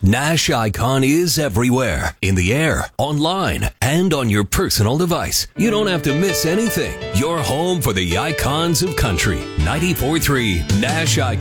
Nash Icon is everywhere, in the air, online, and on your personal device. You don't have to miss anything. You're home for the icons of country. 94.3 Nash Icon.